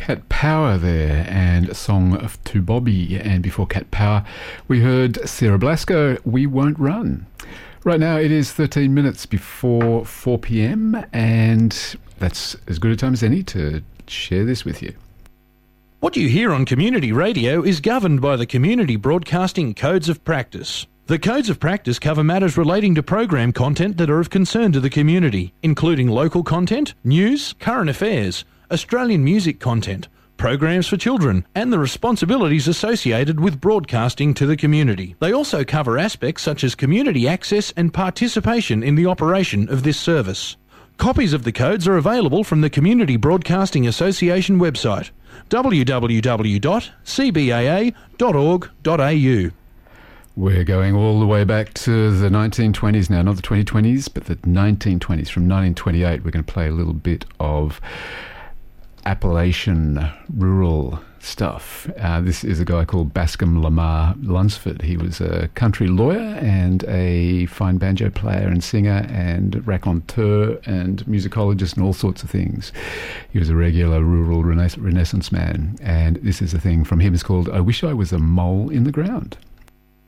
Cat Power there, and a song to Bobby. And before Cat Power, we heard Sarah Blasco, We Won't Run. Right now it is 13 minutes before 4 p.m, and that's as good a time as any to share this with you. What you hear on community radio is governed by the Community Broadcasting Codes of Practice. The Codes of Practice cover matters relating to program content that are of concern to the community, including local content, news, current affairs, Australian music content, programs for children, and the responsibilities associated with broadcasting to the community. They also cover aspects such as community access and participation in the operation of this service. Copies of the codes are available from the Community Broadcasting Association website, www.cbaa.org.au. We're going all the way back to the 1920s now, not the 2020s, but the 1920s. From 1928, we're going to play a little bit of Appalachian rural stuff. This is a guy called Bascom Lamar Lunsford. He was a country lawyer and a fine banjo player and singer and raconteur and musicologist and all sorts of things. He was a regular rural Renaissance man. And this is a thing from him. It's called I Wish I Was a Mole in the Ground.